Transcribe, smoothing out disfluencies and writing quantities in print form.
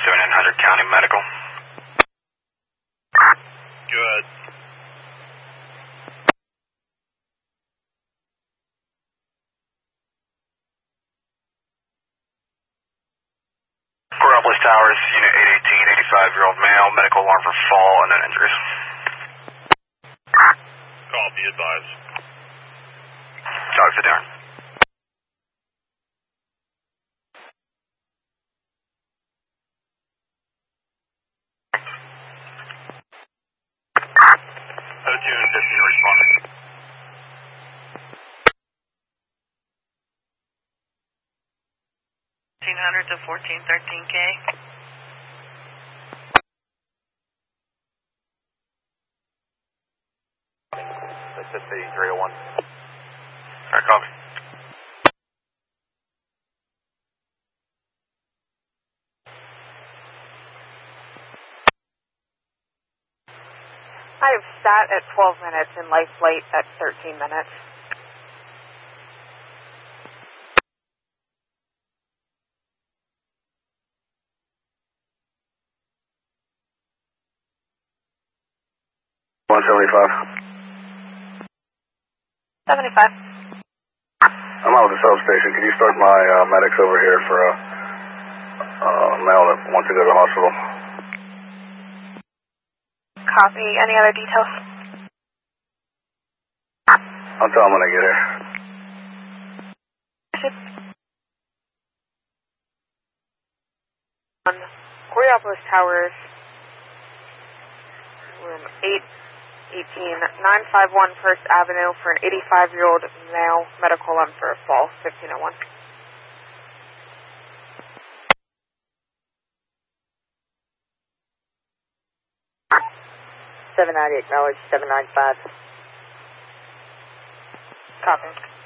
7900 County Medical. Good. Coraopolis Towers, Unit 818, 85-year-old male, medical alarm for fall and then injuries. Copy, advise. Copy for Darren. O2 and 15 responding. to 1413K. That's at the 301. Alright, copy. I have sat at 12 minutes and life flight at 13 minutes. $175. 75. I'm out of the substation. Can you start my medics over here for a male that wants to go to the hospital? Copy. Any other details? I'll tell him when I get here. On Coraopolis Towers, room 818, 951 First Avenue for an 85-year-old male, medical alarm for a fall, 1501. $790, acknowledge 795. Copy.